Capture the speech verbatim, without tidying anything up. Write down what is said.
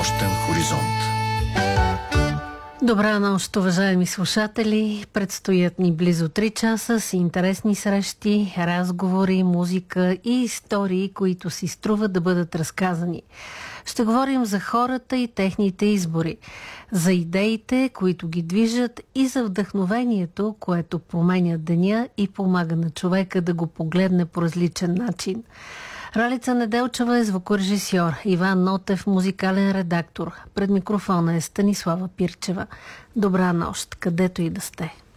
нощен хоризонт. Добра нощ, уважаеми слушатели! Предстоят ни близо три часа с интересни срещи, разговори, музика и истории, които си струва да бъдат разказани. Ще говорим за хората и техните избори, за идеите, които ги движат, и за вдъхновението, което променя деня и помага на човека да го погледне по различен начин. Ралица Неделчева е звукорежисьор, Иван Нотев музикален редактор. Пред микрофона е Станислава Пирчева. Добра нощ, където и да сте.